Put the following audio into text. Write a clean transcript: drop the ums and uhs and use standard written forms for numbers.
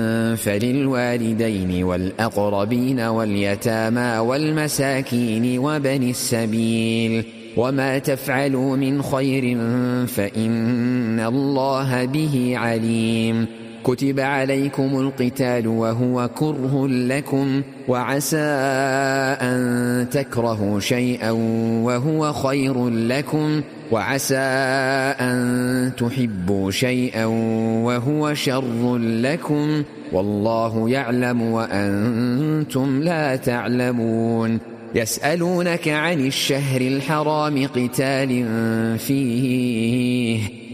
فللوالدين والأقربين واليتامى والمساكين وبني السبيل وما تفعلوا من خير فإن الله به عليم. كتب عليكم القتال وهو كره لكم وعسى أن تكرهوا شيئا وهو خير لكم وعسى أن تحبوا شيئا وهو شر لكم والله يعلم وأنتم لا تعلمون. يسألونك عن الشهر الحرام قتال فيه